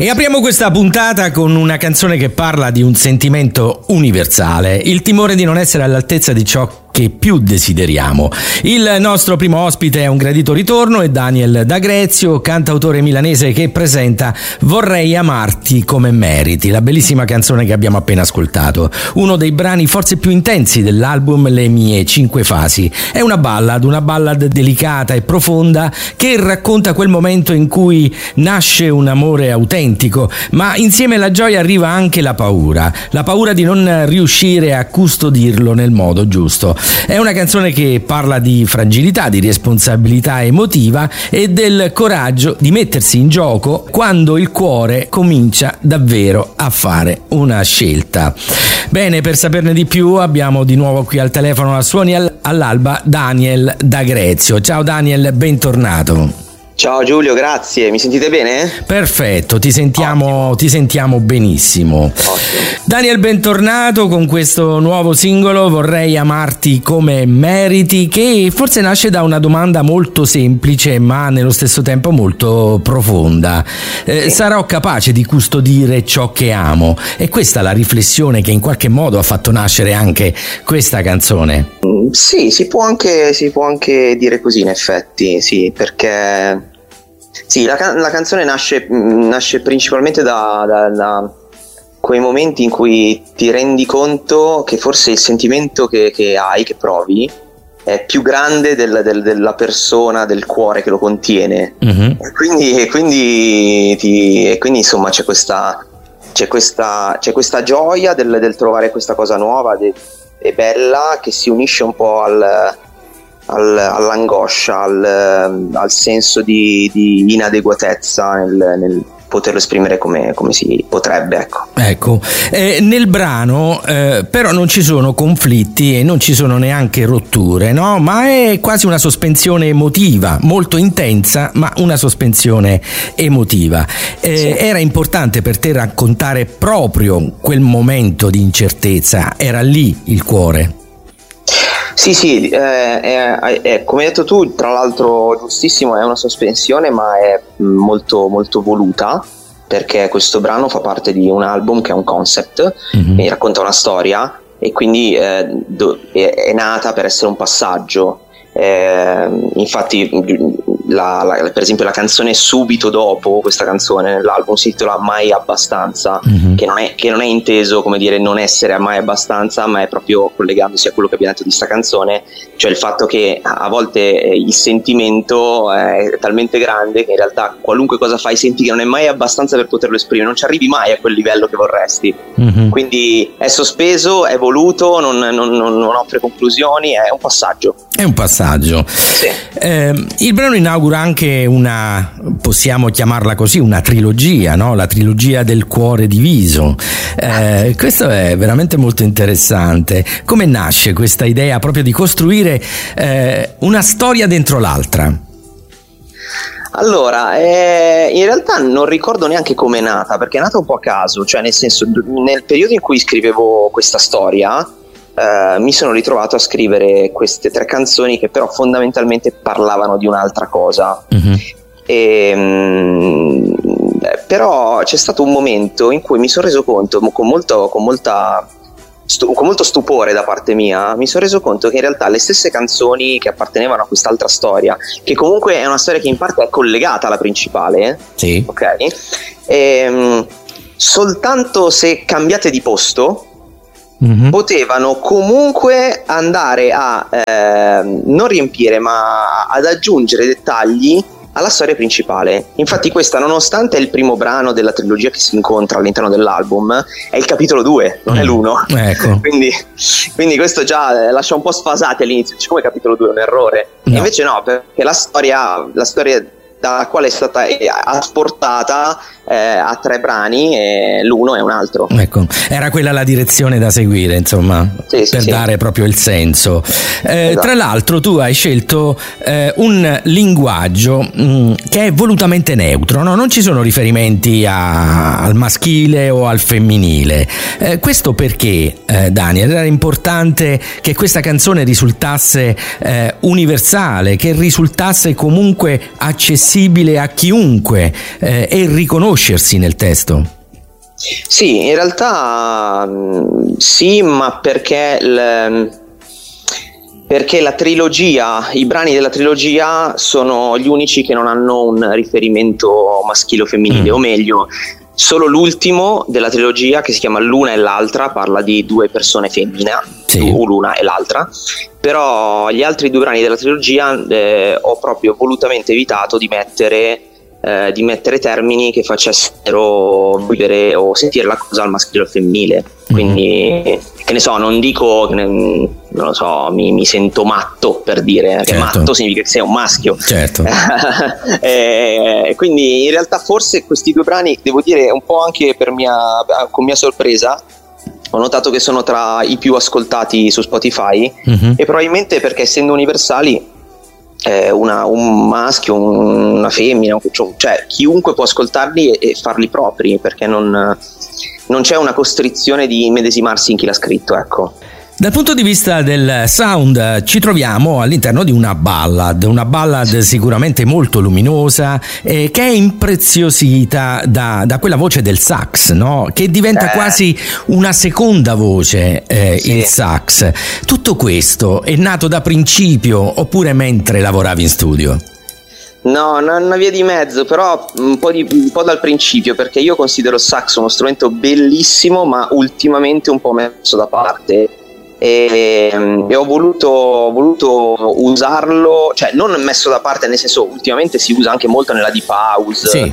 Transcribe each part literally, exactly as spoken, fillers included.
E apriamo questa puntata con una canzone che parla di un sentimento universale, il timore di non essere all'altezza di ciò che più desideriamo. Il nostro primo ospite è un gradito ritorno, è Daniel D'Agrezio, cantautore milanese che presenta Vorrei amarti come meriti, la bellissima canzone che abbiamo appena ascoltato, uno dei brani forse più intensi dell'album Le mie cinque fasi. È una ballad, una ballad delicata e profonda che racconta quel momento in cui nasce un amore autentico, ma insieme alla gioia arriva anche la paura, la paura di non riuscire a custodirlo nel modo giusto. È una canzone che parla di fragilità, di responsabilità emotiva e del coraggio di mettersi in gioco quando il cuore comincia davvero a fare una scelta. Bene, per saperne di più abbiamo di nuovo qui al telefono a suoni all'alba Daniel D'Agrezio. Ciao Daniel, bentornato. Ciao Giulio, grazie. Mi sentite bene? Perfetto, ti sentiamo, ti sentiamo benissimo. Ottimo. Daniel, bentornato con questo nuovo singolo Vorrei amarti come meriti, che forse nasce da una domanda molto semplice ma nello stesso tempo molto profonda. Eh, sì. Sarò capace di custodire ciò che amo? È questa la riflessione che in qualche modo ha fatto nascere anche questa canzone? Mm, sì, si può anche, si può anche dire così in effetti, sì, perché... Sì, la, can- la canzone nasce, nasce principalmente da, da, da quei momenti in cui ti rendi conto che forse il sentimento che, che hai, che provi, è più grande del, del, della persona, del cuore che lo contiene. Mm-hmm. E quindi, e quindi, ti, e quindi insomma c'è questa, c'è questa, c'è questa gioia del, del trovare questa cosa nuova de, e bella che si unisce un po' al... Al, all'angoscia, al, al senso di, di inadeguatezza nel, nel poterlo esprimere come, come si potrebbe, ecco. Ecco, eh, nel brano eh, però non ci sono conflitti e non ci sono neanche rotture, no? Ma è quasi una sospensione emotiva, molto intensa, ma una sospensione emotiva. Eh, sì. Era importante per te raccontare proprio quel momento di incertezza, era lì il cuore? Sì, sì, eh, è, è, come hai detto tu, tra l'altro giustissimo, è una sospensione ma è molto molto voluta, perché questo brano fa parte di un album che è un concept, mm-hmm. che racconta una storia e quindi eh, do, è, è nata per essere un passaggio. Eh, infatti la, la, per esempio la canzone subito dopo questa canzone nell'album si intitola Mai abbastanza, mm-hmm. che, non è, che non è inteso come dire non essere mai abbastanza, ma è proprio collegandosi a quello che abbiamo detto di sta canzone, cioè il fatto che a volte eh, il sentimento è talmente grande che in realtà qualunque cosa fai senti che non è mai abbastanza per poterlo esprimere, non ci arrivi mai a quel livello che vorresti, mm-hmm. quindi è sospeso, è voluto, non, non, non offre conclusioni, è un passaggio. È un passaggio. Sì. Eh, il brano inaugura anche una, possiamo chiamarla così, una trilogia, no? La trilogia del cuore diviso. Eh, questo è veramente molto interessante. Come nasce questa idea proprio di costruire eh, una storia dentro l'altra? Allora, eh, in realtà non ricordo neanche come è nata, perché è nata un po' a caso, cioè nel senso, nel periodo in cui scrivevo questa storia, Uh, mi sono ritrovato a scrivere queste tre canzoni che però fondamentalmente parlavano di un'altra cosa. Mm-hmm. E, um, però c'è stato un momento in cui mi sono reso conto con molto, con molta stu- con molto stupore da parte mia, mi sono reso conto che in realtà le stesse canzoni che appartenevano a quest'altra storia, che comunque è una storia che in parte è collegata alla principale, sì. Ok, e, um, soltanto se cambiate di posto Mm-hmm. potevano comunque andare a eh, non riempire ma ad aggiungere dettagli alla storia principale. Infatti questa, nonostante è il primo brano della trilogia che si incontra all'interno dell'album, è il capitolo due, non mm. è l'uno. Ecco. quindi, quindi questo già lascia un po' sfasati all'inizio, dice come capitolo due è un errore, no. E invece no, perché la storia la storia dalla quale è stata asportata eh, a tre brani e l'uno è un altro. Ecco, era quella la direzione da seguire, insomma, sì, sì, per sì. dare proprio il senso. Eh, esatto. Tra l'altro tu hai scelto eh, un linguaggio mh, che è volutamente neutro, no? Non ci sono riferimenti a, al maschile o al femminile. Eh, questo perché, eh, Daniel, era importante che questa canzone risultasse eh, universale, che risultasse comunque accessibile accessibile a chiunque eh, e riconoscersi nel testo. Sì, in realtà mh, sì, ma perché il, perché la trilogia, i brani della trilogia sono gli unici che non hanno un riferimento maschile o femminile, mm. o meglio, solo l'ultimo della trilogia, che si chiama L'una e l'altra, parla di due persone femmine, sì. o l'una e l'altra, però gli altri due brani della trilogia eh, ho proprio volutamente evitato di mettere Eh, di mettere termini che facessero vivere o sentire la cosa al maschile o al femminile. Quindi mm-hmm. che ne so, non dico che ne, non lo so, mi, mi sento matto, per dire, certo. che matto significa che sei un maschio, certo. e quindi in realtà forse questi due brani, devo dire un po' anche per mia, con mia sorpresa, ho notato che sono tra i più ascoltati su Spotify, mm-hmm. e probabilmente perché, essendo universali, Eh, una, un maschio, un, una femmina, cioè chiunque può ascoltarli e, e farli propri, perché non, non c'è una costrizione di immedesimarsi in chi l'ha scritto, ecco. Dal punto di vista del sound ci troviamo all'interno di una ballad, una ballad sicuramente molto luminosa, eh, che è impreziosita da, da quella voce del sax, no? Che diventa eh. quasi una seconda voce, eh, sì. il sax. Tutto questo è nato da principio oppure mentre lavoravi in studio? No, una via di mezzo, però un po', di, un po' dal principio, perché io considero il sax uno strumento bellissimo, ma ultimamente un po' messo da parte. E, e ho voluto, ho voluto usarlo, cioè non messo da parte, nel senso, ultimamente si usa anche molto nella deep house, sì.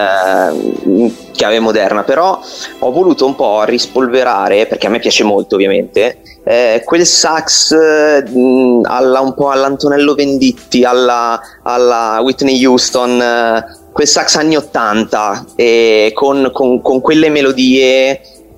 eh, chiave moderna, però ho voluto un po' rispolverare, perché a me piace molto ovviamente, eh, quel sax mh, alla, un po' all'Antonello Venditti, alla, alla Whitney Houston, eh, quel sax anni ottanta, e con, con, con quelle melodie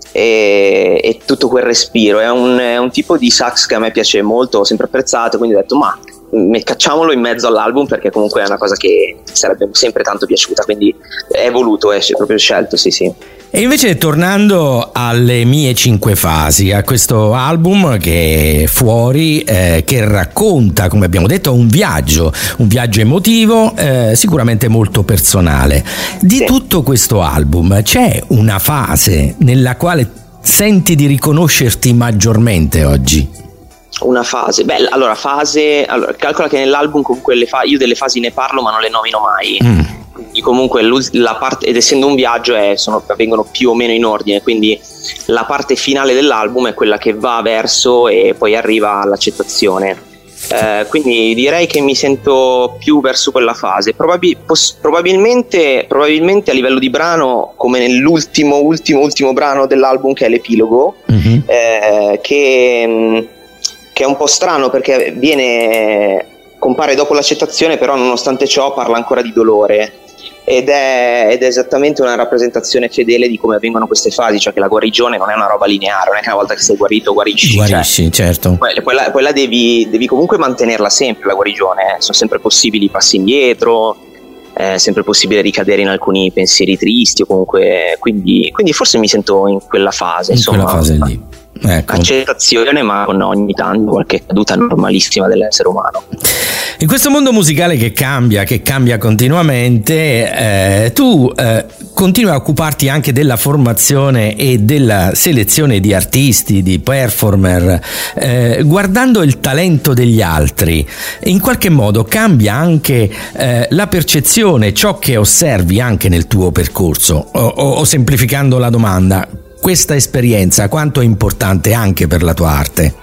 E, e tutto quel respiro. È un, è un tipo di sax che a me piace molto, ho sempre apprezzato, quindi ho detto ma cacciamolo in mezzo all'album, perché comunque è una cosa che sarebbe sempre tanto piaciuta, quindi è voluto, è proprio scelto, sì sì. E invece, tornando alle mie cinque fasi, a questo album che è fuori, eh, che racconta, come abbiamo detto, un viaggio, un viaggio emotivo, eh, sicuramente molto personale. Di sì. tutto questo album c'è una fase nella quale senti di riconoscerti maggiormente oggi? Una fase, beh, allora fase, allora, calcola che nell'album comunque le fa- io delle fasi ne parlo ma non le nomino mai. Mm. Quindi comunque la parte, ed essendo un viaggio, è, sono, vengono più o meno in ordine, quindi la parte finale dell'album è quella che va verso e poi arriva all'accettazione. Eh, quindi direi che mi sento più verso quella fase. Probabil- poss- probabilmente, probabilmente a livello di brano, come nell'ultimo ultimo ultimo brano dell'album, che è l'epilogo, mm-hmm. eh, che, che è un po' strano perché viene compare dopo l'accettazione, però nonostante ciò parla ancora di dolore. Ed è, ed è esattamente una rappresentazione fedele di come avvengono queste fasi, cioè che la guarigione non è una roba lineare, non è che una volta che sei guarito guarisci, guarisci, cioè, certo. Quella, quella, quella devi, devi comunque mantenerla sempre, la guarigione, eh. Sono sempre possibili passi indietro, è sempre possibile ricadere in alcuni pensieri tristi o comunque, quindi, quindi forse mi sento in quella fase, in insomma, quella fase lì. Ecco. Accettazione, ma con ogni tanto qualche caduta normalissima dell'essere umano. In questo mondo musicale che cambia, che cambia continuamente, eh, tu eh, continui a occuparti anche della formazione e della selezione di artisti, di performer, eh, guardando il talento degli altri. In qualche modo cambia anche eh, la percezione, ciò che osservi anche nel tuo percorso, o, o, o semplificando la domanda, questa esperienza quanto è importante anche per la tua arte?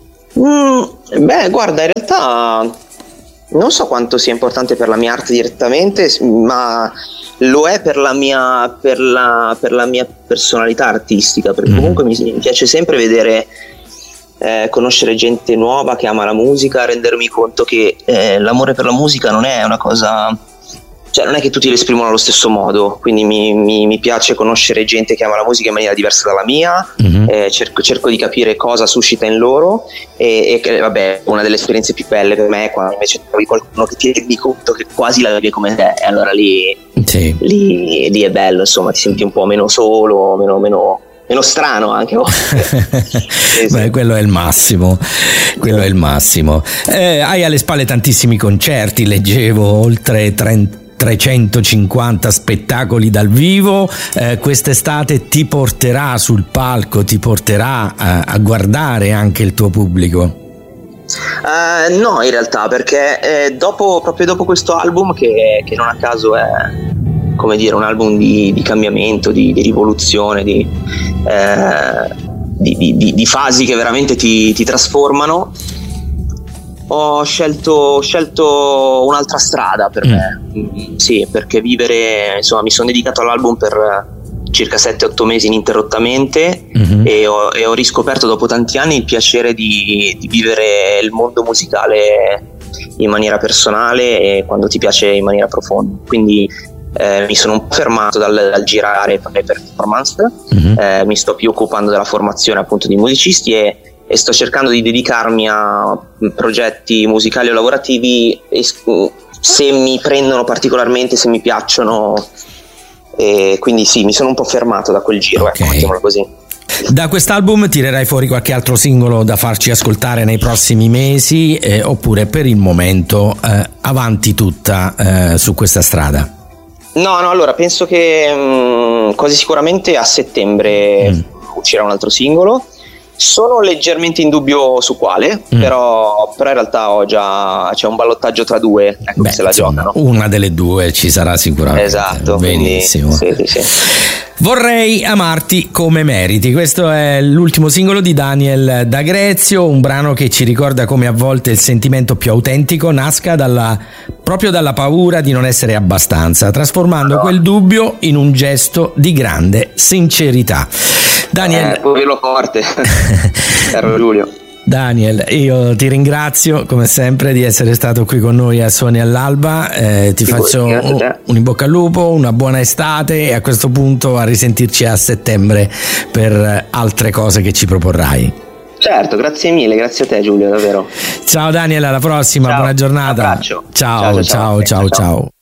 Mm, beh, guarda, in realtà non so quanto sia importante per la mia arte direttamente, ma lo è per la mia, per la, per la mia personalità artistica, perché mm. comunque mi, mi piace sempre vedere, eh, conoscere gente nuova che ama la musica, rendermi conto che eh, l'amore per la musica non è una cosa... Cioè non è che tutti l'esprimono allo stesso modo, quindi mi, mi, mi piace conoscere gente che ama la musica in maniera diversa dalla mia, mm-hmm. eh, cerco, cerco di capire cosa suscita in loro e, e vabbè, una delle esperienze più belle per me è quando invece trovi qualcuno che ti rendi conto che quasi la vive come te, e allora lì, sì. lì, lì è bello, insomma, ti senti un po' meno solo, meno... meno meno strano anche. Beh, quello è il massimo, quello è il massimo. Eh, hai alle spalle tantissimi concerti, leggevo, oltre trenta trecentocinquanta spettacoli dal vivo, eh, quest'estate ti porterà sul palco, ti porterà a, a guardare anche il tuo pubblico? Uh, no, in realtà, perché eh, dopo, proprio dopo questo album, che, che non a caso è, come dire, un album di, di cambiamento, di, di rivoluzione, di, eh, di, di, di fasi che veramente ti, ti trasformano, ho scelto, ho scelto un'altra strada per mm. me. Mm, sì, perché vivere, insomma, mi sono dedicato all'album per circa sette otto mesi ininterrottamente, mm-hmm. e, ho, e ho riscoperto dopo tanti anni il piacere di, di vivere il mondo musicale in maniera personale e quando ti piace in maniera profonda. Quindi eh, mi sono un po' fermato dal, dal girare per le performance, mm-hmm. eh, mi sto più occupando della formazione appunto di musicisti e, e sto cercando di dedicarmi a progetti musicali o lavorativi e, se mi prendono particolarmente, se mi piacciono. E quindi sì, mi sono un po' fermato da quel giro, okay. Ecco, mettiamolo così. Da quest'album tirerai fuori qualche altro singolo da farci ascoltare nei prossimi mesi, eh, oppure per il momento eh, avanti tutta eh, su questa strada? No, no, allora penso che mh, quasi sicuramente a settembre mm. uscirà un altro singolo. Sono leggermente in dubbio su quale, mm. però, però in realtà ho già c'è un ballottaggio tra due, ecco. Beh, se la insomma, giocano. Una delle due ci sarà sicuramente. Esatto, benissimo. Quindi, sì, sì, sì. Vorrei amarti come meriti. Questo è l'ultimo singolo di Daniel D'Agrezio, un brano che ci ricorda come a volte il sentimento più autentico nasca dalla, proprio dalla paura di non essere abbastanza, trasformando no. quel dubbio in un gesto di grande sincerità. Daniel, eh, può dirlo forte, caro Giulio. Daniel, io ti ringrazio come sempre di essere stato qui con noi a Suoni all'Alba, eh, ti faccio un, un in bocca al lupo, una buona estate e a questo punto a risentirci a settembre per altre cose che ci proporrai. Certo, grazie mille, grazie a te Giulio, davvero. Ciao Daniel, alla prossima, ciao. Buona giornata. Un abbraccio. Ciao, ciao, ciao, ciao, ciao. ciao.